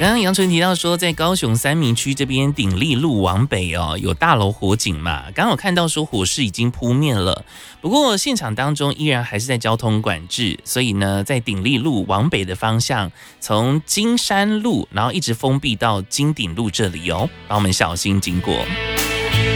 刚刚杨纯提到说，在高雄三民区这边鼎立路往北哦，有大楼火警嘛，刚好看到说火势已经扑灭了，不过现场当中依然还是在交通管制，所以呢，在鼎立路往北的方向，从金山路然后一直封闭到金鼎路这里哦，让我们小心经过。